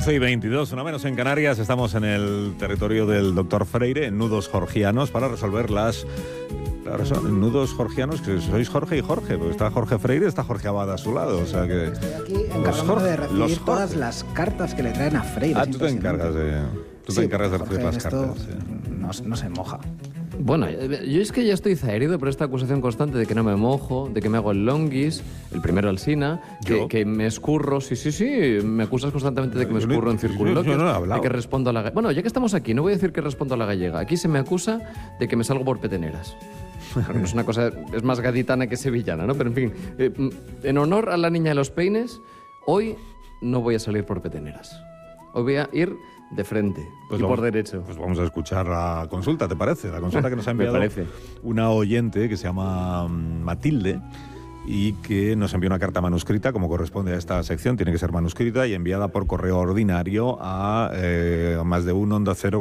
11:22, una menos en Canarias. Estamos en el territorio del doctor Freire, en nudos jorgianos, para resolver las... Claro, son nudos jorgianos, que sois Jorge y Jorge, porque está Jorge Freire, está Jorge Abad a su lado, o sea que... Estoy aquí encargándome de recibir todas las cartas que le traen a Freire. Ah, tú te encargas de... Tú te encargas de recibir las cartas. Sí. No se moja. Bueno, yo es que ya estoy zaherido por esta acusación constante de que no me mojo, de que me hago el longuis, el primero Alsina, que me escurro, sí, me acusas constantemente de que me escurro en circunloquios, yo no he hablado. de que respondo a la... Bueno, ya que estamos aquí, no voy a decir que respondo a la gallega, aquí se me acusa de que me salgo por peteneras. No es una cosa, es más gaditana que sevillana, ¿no? Pero en fin, en honor a la niña de los peines, hoy no voy a salir por peteneras. Hoy voy a ir de frente y por derecho. Pues vamos a escuchar la consulta, ¿te parece? La consulta que nos ha enviado una oyente que se llama Matilde y que nos envió una carta manuscrita, como corresponde a esta sección, tiene que ser manuscrita y enviada por correo ordinario a más de 1 Onda Cero